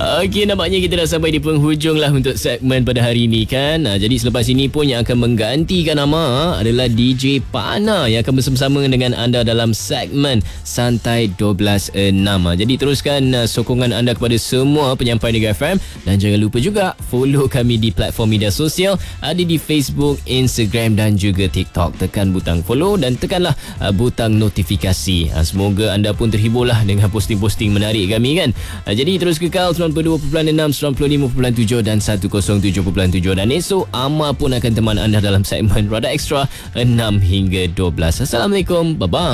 Okey, nampaknya kita dah sampai di penghujung lah untuk segmen pada hari ini kan. Jadi selepas ini pun yang akan menggantikan nama adalah DJ Pana yang akan bersama-sama dengan anda dalam segmen Santai 12.6. Jadi teruskan sokongan anda kepada semua penyampai Mega FM dan jangan lupa juga follow kami di platform media sosial, ada di Facebook, Instagram dan juga TikTok. Tekan butang follow dan tekanlah butang notifikasi. Semoga anda pun terhiburlah dengan posting-posting menarik kami kan. Jadi terus kekal 92.6, 95.7 dan 107.7 dan esok Amar pun akan teman anda dalam segmen Rada Extra 6 hingga 12. Assalamualaikum, bye-bye.